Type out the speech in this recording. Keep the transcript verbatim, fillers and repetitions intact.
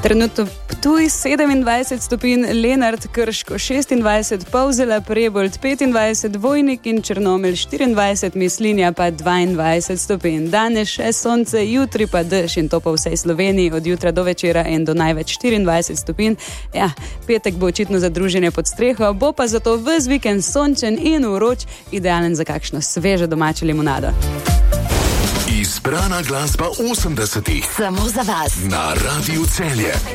Trenutno Ptuj sedemindvajset stopinj, Lenart, Krško šestindvajset, Polzela, Prebold petindvajset, Vojnik in Črnomelj štiriindvajset, Mislinja pa dvaindvajset stopinj. Danes še sonce, jutri pa dež in to po vsej Sloveniji od jutra do večera in do največ štiriindvajset stopinj. Ja, petek bo očitno za druženje pod streho, bo pa zato ves vikend sončen in vroč, idealen za kakšno svežo domačo limonado. Izbrana glasba osemdesetih. Samo za vas. Na Radiu Celje.